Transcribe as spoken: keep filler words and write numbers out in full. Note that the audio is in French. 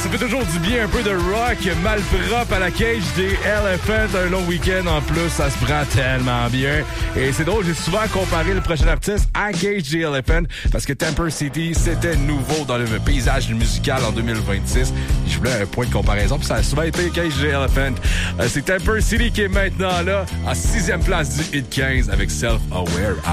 ça fait toujours du bien, un peu de rock malpropre à la Cage des Elephants. Un long week-end en plus, ça se prend tellement bien. Et c'est drôle, j'ai souvent comparé le prochain artiste à Cage the Elephant parce que Temper City, c'était nouveau dans le paysage musical en deux mille vingt-six. Je voulais un point de comparaison, puis ça a souvent été Cage the Elephant. Euh, c'est Temper City qui est maintenant là, en sixième place du Hit quinze avec Self-Aware.